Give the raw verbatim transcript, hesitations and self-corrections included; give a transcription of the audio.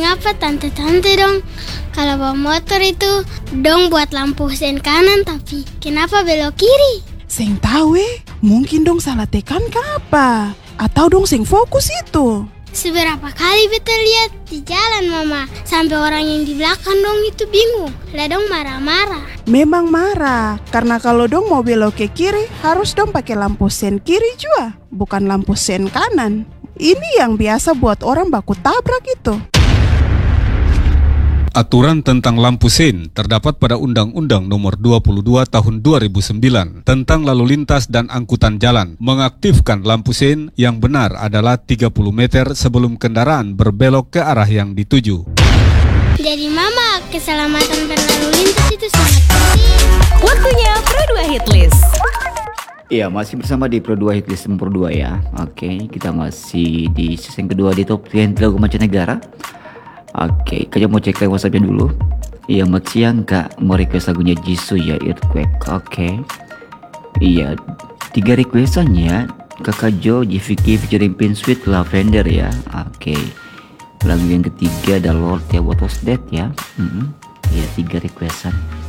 mengapa tante-tante dong kalau bawa motor itu dong buat lampu sen kanan tapi kenapa belok kiri? Seng tahu eh, mungkin dong salah tekan ke apa? Atau dong seng fokus itu. Seberapa kali beta lihat di jalan mama, sampai orang yang di belakang dong itu bingung. Lah dong marah-marah. Memang marah, karena kalau dong mau belok ke kiri harus dong pakai lampu sen kiri juga, bukan lampu sen kanan. Ini yang biasa buat orang baku tabrak itu. Aturan tentang lampu sen terdapat pada Undang-Undang Nomor dua puluh dua Tahun dua ribu sembilan tentang lalu lintas dan angkutan jalan. Mengaktifkan lampu sen yang benar adalah tiga puluh meter sebelum kendaraan berbelok ke arah yang dituju. Jadi mama, keselamatan berlalu lintas itu sangat penting. Waktunya Pro dua Hitlist. Iya, masih bersama di Pro dua Hitlist nomor dua ya. Oke, kita masih di season kedua di top sepuluh lagu mancanegara. Oke, kalian mau cek WhatsAppnya dulu. Iya, mat siang kak mau request lagunya Jisoo ya, Earthquake. Oke. Iya, tiga requestannya Kakak Jo, J V K featuring Pin Sweet, Lavender ya. Oke. Lagu yang ketiga ada Lord ya, What Was That ya. Mm-hmm. Iya, tiga requestan.